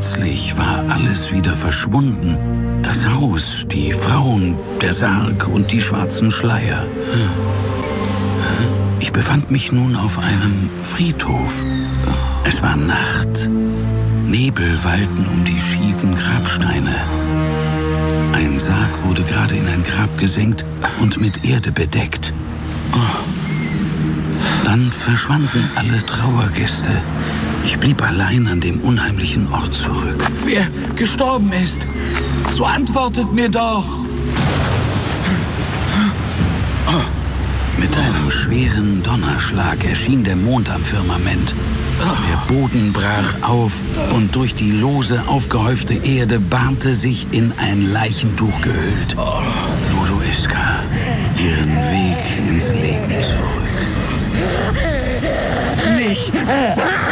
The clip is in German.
Plötzlich war alles wieder verschwunden. Das Haus, die Frauen, der Sarg und die schwarzen Schleier. Ich befand mich nun auf einem Friedhof. Es war Nacht. Nebel wallten um die schiefen Grabsteine. Ein Sarg wurde gerade in ein Grab gesenkt und mit Erde bedeckt. Dann verschwanden alle Trauergäste. Ich blieb allein an dem unheimlichen Ort zurück. Wer gestorben ist, so antwortet mir doch. Mit einem schweren Donnerschlag erschien der Mond am Firmament. Der Boden brach auf und durch die lose aufgehäufte Erde bahnte sich in ein Leichentuch gehüllt Ludoiska ihren Weg ins Leben zurück. Nicht!